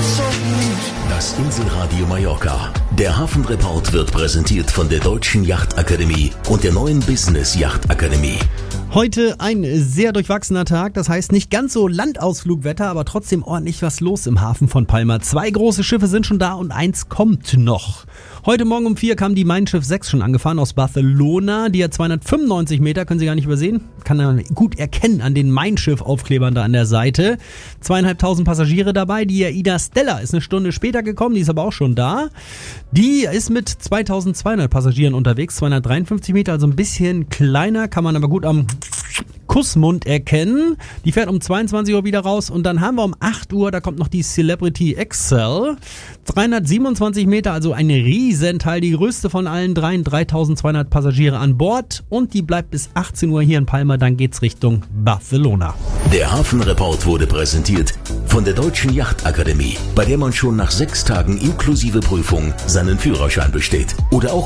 Das Inselradio Mallorca. Der Hafenreport wird präsentiert von der Deutschen Yachtakademie und der neuen Business Yachtakademie. Heute ein sehr durchwachsener Tag, das heißt nicht ganz so Landausflugwetter, aber trotzdem ordentlich was los im Hafen von Palma. 2 große Schiffe sind schon da und eins kommt noch. Heute Morgen um 4 kam die Mein Schiff 6 schon angefahren aus Barcelona. Die hat 295 Meter, können Sie gar nicht übersehen. Kann man gut erkennen an den Mein Schiff Aufklebern da an der Seite. 2.500 Passagiere dabei. Die Aida Stella ist eine Stunde später gekommen, die ist aber auch schon da. Die ist mit 2.200 Passagieren unterwegs, 253 Meter, also ein bisschen kleiner, kann man aber gut am Kussmund erkennen. Die fährt um 22 Uhr wieder raus und dann haben wir um 8 Uhr, da kommt noch die Celebrity Excel. 327 Meter, also ein Riesenteil, die größte von allen dreien, 3.200 Passagiere an Bord und die bleibt bis 18 Uhr hier in Palma, dann geht's Richtung Barcelona. Der Hafenreport wurde präsentiert von der Deutschen Yachtakademie, bei der man schon nach 6 Tagen inklusive Prüfung seinen Führerschein besteht. Oder auch